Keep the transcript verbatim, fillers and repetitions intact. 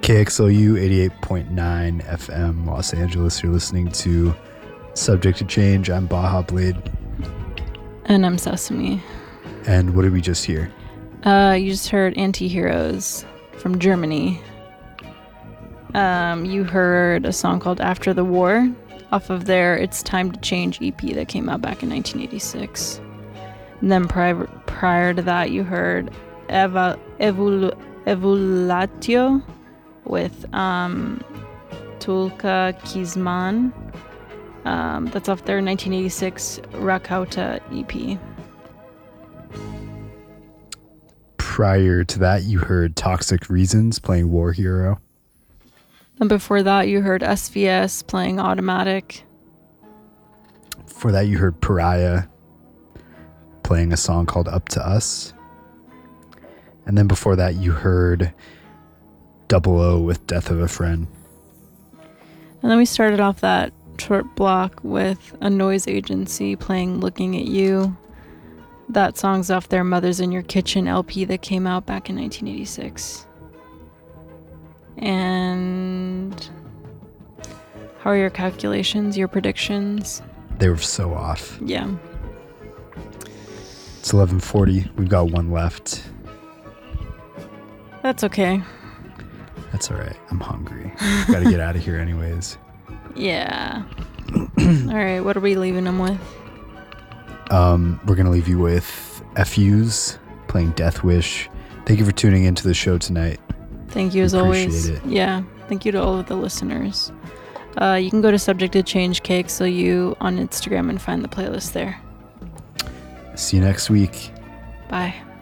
K X L U eighty-eight point nine F M, Los Angeles. You're listening to Subject to Change. I'm Baja Blade. And I'm Sesame. And what did we just hear? Uh, you just heard Anti-Heroes from Germany. Um, you heard a song called After the War off of their It's Time to Change E P that came out back in nineteen eighty-six. And then prior, prior to that, you heard Eva, Evol, Evolatio with um, Tulka Kizman. Um, that's off their nineteen eighty-six Rakauta E P. Prior to that, you heard Toxic Reasons playing War Hero. And before that, you heard S V S playing Automatic. For that, you heard Pariah playing a song called Up to Us. And then before that, you heard Double O with Death of a Friend. And then we started off that short block with a noise agency playing Looking at You. That song's off their Mothers in Your Kitchen L P that came out back in nineteen eighty-six. And how are your calculations, your predictions? They were so off. Yeah. It's eleven forty. We've got one left. That's okay. That's all right. I'm hungry. Got to get out of here anyways. Yeah. All right. What are we leaving them with? Um, we're going to leave you with F U's playing Death Wish. Thank you for tuning into the show tonight. Thank you as always. It. Yeah. Thank you to all of the listeners. Uh, you can go to Subject to Change K X L U on Instagram and find the playlist there. See you next week. Bye.